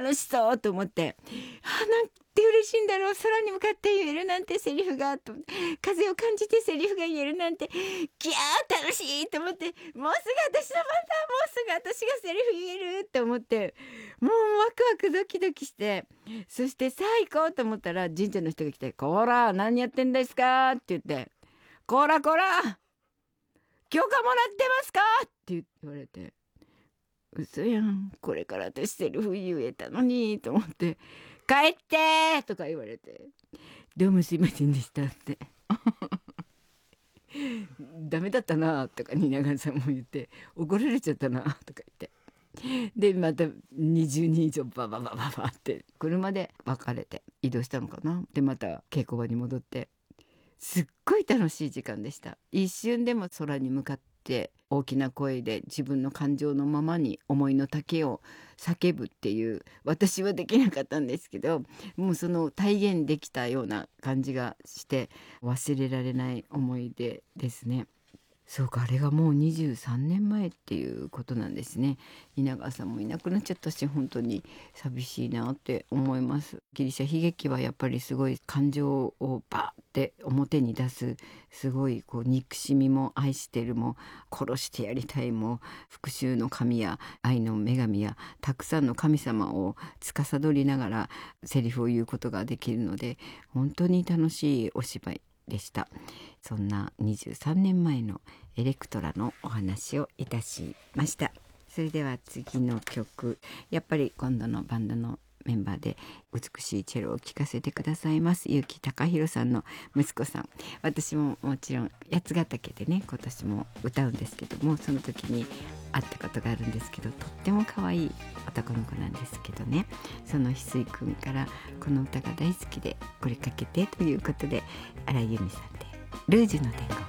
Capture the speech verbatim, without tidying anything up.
楽しそうと思って、あ、なんて嬉しいんだろう、空に向かって言えるなんてセリフがと、風を感じてセリフが言えるなんて、キャー楽しいと思って、もうすぐ私の番だ、もうすぐ私がセリフ言えるって思って、もうワクワクドキドキして、そしてさあ行こうと思ったら神社の人が来て、こら何やってんですかって言って、こらこら許可もらってますかって言われて、嘘やん、これから私セリフ言えたのにと思って、帰ってとか言われて、どうもすいませんでしたってダメだったなとか蜷川さんも言って、怒られちゃったなとか言って、でまたにじゅうにん以上バババババって車で別れて移動したのかな。でまた稽古場に戻って、すっごい楽しい時間でした。一瞬でも空に向かって大きな声で自分の感情のままに思いの丈を叫ぶっていう、私はできなかったんですけど、もうその体現できたような感じがして忘れられない思い出ですね。そうか、あれがもうにじゅうさんねんまえっていうことなんですね。蜷川さんもいなくなっちゃったし、本当に寂しいなって思います。ギリシャ悲劇はやっぱりすごい感情をバーって表に出す、すごいこう憎しみも愛してるも殺してやりたいも復讐の神や愛の女神やたくさんの神様を司りながらセリフを言うことができるので、本当に楽しいお芝居でした。そんなにじゅうさんねんまえのエレクトラのお話をいたしました。それでは次の曲、やっぱり今度のバンドのメンバーで美しいチェロを聴かせてくださいます結城隆弘さんの息子さん。私ももちろん八ヶ岳でね今年も歌うんですけども、その時に会ったことがあるんですけど、とっても可愛い男の子なんですけどね、その翡翠くんからこの歌が大好きでこれかけてということで、荒井由実さんでルージュの伝言。